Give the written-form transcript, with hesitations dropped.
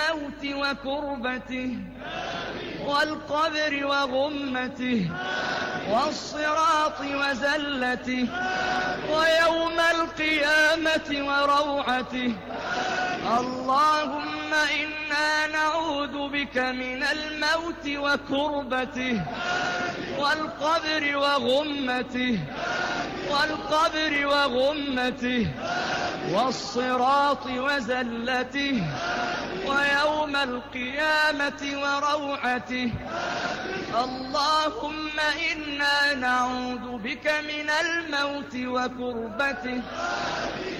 الموت وكربته والقبر وغمته والصراط وزلته ويوم القيامة وروعته. اللهم إنا نعوذ بك من الموت وكربته والقبر وغمته والصراط وزلته ويوم القيامة وروعته. اللهم إنا نعوذ بك من الموت وكربته